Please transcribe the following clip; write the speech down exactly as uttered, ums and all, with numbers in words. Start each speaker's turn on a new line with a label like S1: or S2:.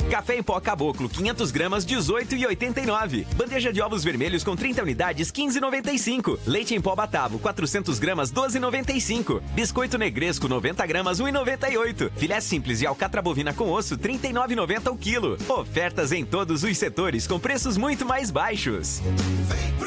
S1: Café em pó Caboclo, quinhentas gramas, dezoito reais e oitenta e nove centavos. Bandeja de ovos vermelhos com trinta unidades, quinze reais e noventa e cinco centavos. Leite em pó Batavo, quatrocentas gramas, doze reais e noventa e cinco centavos. Biscoito Negresco, noventa gramas, um real e noventa e oito centavos. Filé simples e alcatra bovina com osso, trinta e nove reais e noventa centavos o quilo. Ofertas em todos os setores com preços muito mais baixos.
S2: Vem pro